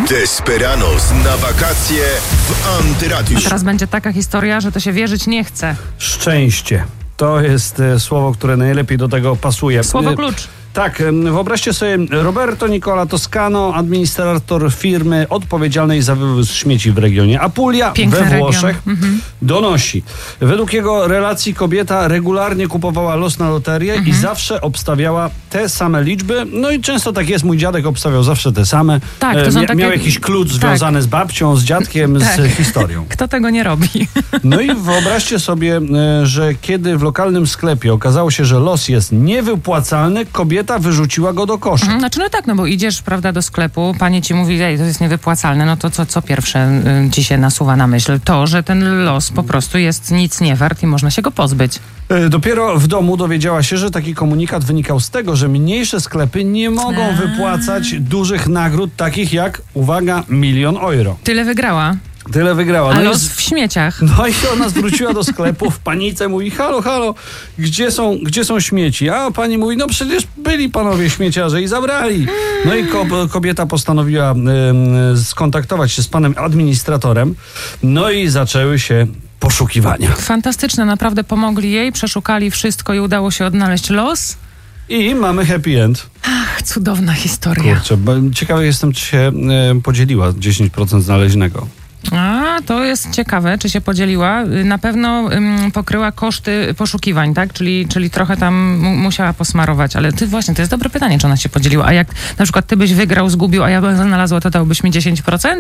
Desperados na wakacje w Antyradiu. A teraz będzie taka historia, że to się wierzyć nie chce. Szczęście. To jest słowo, które najlepiej do tego pasuje. Słowo klucz. Tak, wyobraźcie sobie Roberto Nicola Toscano, administrator firmy odpowiedzialnej za wywóz śmieci w regionie Apulia we Włoszech, donosi. Według jego relacji kobieta regularnie kupowała los na loterię i zawsze obstawiała te same liczby. No i często tak jest, mój dziadek obstawiał zawsze te same. Tak, to są takie... Miał jakiś klucz związany z babcią, z dziadkiem, z historią. Kto tego nie robi? No i wyobraźcie sobie, że kiedy w lokalnym sklepie okazało się, że los jest niewypłacalny, kobieta wyrzuciła go do kosza. Znaczy no tak, no bo idziesz, prawda, do sklepu, pani ci mówi, ej, to jest niewypłacalne, no to co pierwsze ci się nasuwa na myśl? To, że ten los po prostu jest nic nie wart i można się go pozbyć. Dopiero w domu dowiedziała się, że taki komunikat wynikał z tego, że mniejsze sklepy nie mogą wypłacać dużych nagród, takich jak, uwaga, 1 000 000 euro. Tyle wygrała. Tyle wygrała. A los w śmieciach. No i ona zwróciła do sklepu w panice, mówi, halo, gdzie są śmieci? A pani mówi, no przecież byli panowie śmieciarze i zabrali. No i kobieta postanowiła skontaktować się z panem administratorem. No i zaczęły się poszukiwania. Fantastyczne, naprawdę pomogli jej, przeszukali wszystko i udało się odnaleźć los. I mamy happy end. Ach, cudowna historia. Kurczę, ciekawy jestem, czy się podzieliła 10% znaleźnego. A, to jest ciekawe, czy się podzieliła. Na pewno pokryła koszty poszukiwań, tak? Czyli trochę tam musiała posmarować. Ale to jest dobre pytanie, czy ona się podzieliła. A jak na przykład ty byś wygrał, zgubił, a ja bym znalazła, to dałbyś mi 10%?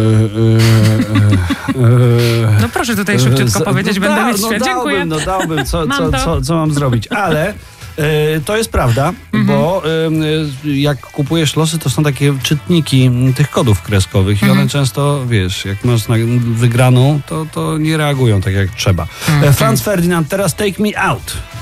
No proszę tutaj szybciutko powiedzieć, będę mieć świat. Dziękuję. Dałbym, co mam zrobić. Ale... to jest prawda, bo jak kupujesz losy, to są takie czytniki tych kodów kreskowych i one często, wiesz, jak masz wygraną, to nie reagują tak jak trzeba. Franz Ferdinand, teraz Take Me Out.